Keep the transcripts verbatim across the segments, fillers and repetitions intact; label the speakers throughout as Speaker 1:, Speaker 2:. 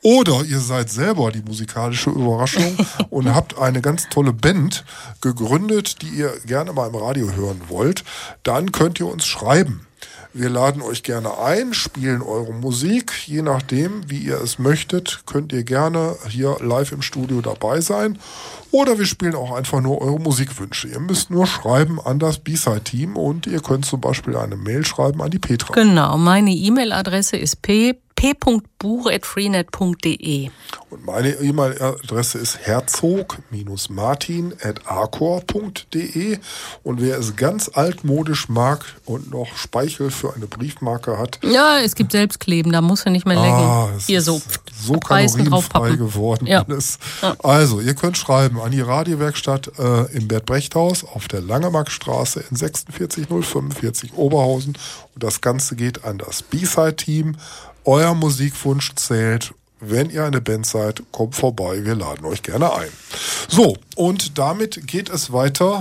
Speaker 1: Oder ihr seid selber die musikalische Überraschung und habt eine ganz tolle Band gegründet, die ihr gerne mal im Radio hören wollt. Dann könnt ihr uns schreiben. Wir laden euch gerne ein, spielen eure Musik. Je nachdem, wie ihr es möchtet, könnt ihr gerne hier live im Studio dabei sein. Oder wir spielen auch einfach nur eure Musikwünsche. Ihr müsst nur schreiben an das B-Side-Team und ihr könnt zum Beispiel eine Mail schreiben an die Petra.
Speaker 2: Genau, meine E-Mail-Adresse ist p p punkt buch at freenet punkt de.
Speaker 1: Und meine E-Mail-Adresse ist herzog martin at arcor punkt de. Und wer es ganz altmodisch mag und noch Speichel für eine Briefmarke hat.
Speaker 2: Ja, es gibt Selbstkleben, da muss er nicht mehr lecken.
Speaker 1: Ah,
Speaker 2: Hier so.
Speaker 1: So kalorienfrei geworden
Speaker 2: ja.
Speaker 1: alles.
Speaker 2: Ja.
Speaker 1: Also, ihr könnt schreiben an die Radiowerkstatt äh, im Bert Brecht Haus auf der Langemarkstraße in sechsundvierzig null fünfundvierzig Oberhausen. Und das Ganze geht an das B-Side-Team. Euer Musikwunsch zählt. Wenn ihr eine Band seid, kommt vorbei. Wir laden euch gerne ein. So, und damit geht es weiter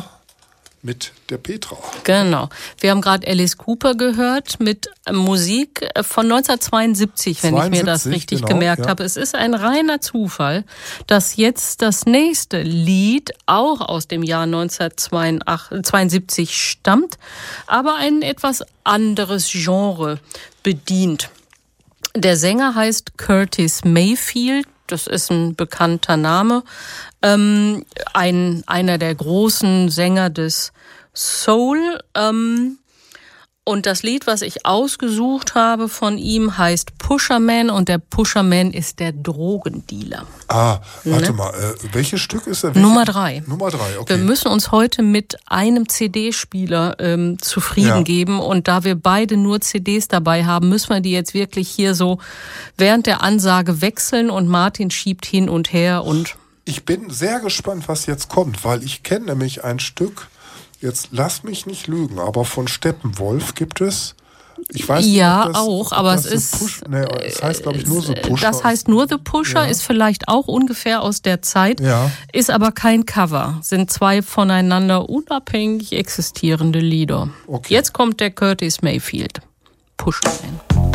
Speaker 1: mit der Petra.
Speaker 2: Genau. Wir haben gerade Alice Cooper gehört mit Musik von neunzehnhundertzweiundsiebzig, wenn ich mir das richtig
Speaker 1: genau,
Speaker 2: gemerkt
Speaker 1: ja.
Speaker 2: habe. Es ist ein reiner Zufall, dass jetzt das nächste Lied auch aus dem Jahr neunzehnhundertzweiundsiebzig stammt, aber ein etwas anderes Genre bedient. Der Sänger heißt Curtis Mayfield, das ist ein bekannter Name, ähm, ein, einer der großen Sänger des Soul. Ähm, und das Lied, was ich ausgesucht habe von ihm, heißt Pusherman und der Pusherman ist der Drogendealer.
Speaker 1: Ah, warte ne? mal, äh, welches Stück ist er? Welche?
Speaker 2: Nummer drei.
Speaker 1: Nummer drei, okay.
Speaker 2: Wir müssen uns heute mit einem C D-Spieler ähm, zufrieden ja. geben und da wir beide nur C Ds dabei haben, müssen wir die jetzt wirklich hier so während der Ansage wechseln und Martin schiebt hin und her und...
Speaker 1: Ich bin sehr gespannt, was jetzt kommt, weil ich kenne nämlich ein Stück, jetzt lass mich nicht lügen, aber von Steppenwolf gibt es... Ich weiß
Speaker 2: ja,
Speaker 1: nicht, das,
Speaker 2: auch, aber es ist...
Speaker 1: Push, nee, das heißt, glaube ich, nur The Pusher.
Speaker 2: Das heißt nur The Pusher, ja. Ist vielleicht auch ungefähr aus der Zeit,
Speaker 1: ja.
Speaker 2: Ist aber kein Cover. Sind zwei voneinander unabhängig existierende Lieder.
Speaker 1: Okay.
Speaker 2: Jetzt kommt der Curtis Mayfield. Pusherman.